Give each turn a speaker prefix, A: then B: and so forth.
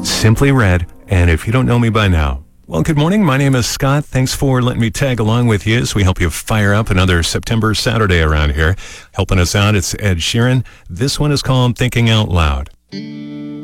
A: Simply Red, and if you don't know me by now, well, good morning. My name is Scott. Thanks for letting me tag along with you as we help you fire up another September Saturday around here. Helping us out, it's Ed Sheeran. This one is called Thinking Out Loud.